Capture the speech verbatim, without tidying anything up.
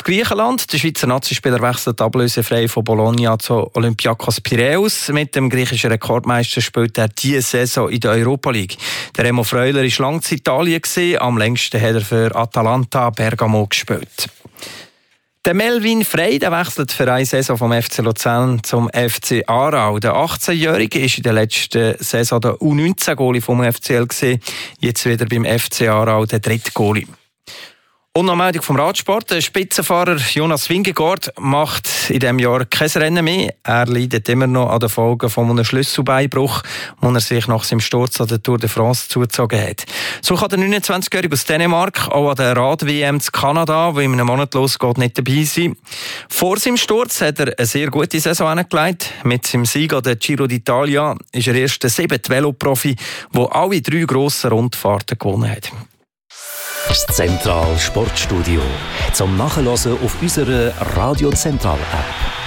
auf Griechenland. Der Schweizer Nazispieler wechselt ablösefrei von Bologna zu Olympiakos Piräus. Mit dem griechischen Rekordmeister spielt er diese Saison in der Europa League. Der Remo Freuler war lange in Italien. Am längsten hat er für Atalanta Bergamo gespielt. Der Melvin Frey der wechselt für eine Saison vom F C Luzern zum F C Aarau. Der achtzehnjährige war in der letzten Saison der U neunzehn-Goalie vom F C L. Jetzt wieder beim F C Aarau der dritte Goalie. Und noch eine Meldung vom Radsport. Der Spitzenfahrer Jonas Vingegaard macht in diesem Jahr kein Rennen mehr. Er leidet immer noch an den Folgen von einem Schlüsselbeinbruch, den er sich nach seinem Sturz an der Tour de France zugezogen hat. So kann der neunundzwanzigjährige aus Dänemark auch an der Rad-W M zu Kanada, die in einem Monat losgeht, nicht dabei sein. Vor seinem Sturz hat er eine sehr gute Saison hingelegt. Mit seinem Sieg an der Giro d'Italia ist er erst der siebte Veloprofi, der alle drei grossen Rundfahrten gewonnen hat. Das Zentral Sportstudio zum Nachhören auf unserer Radio Zentral App.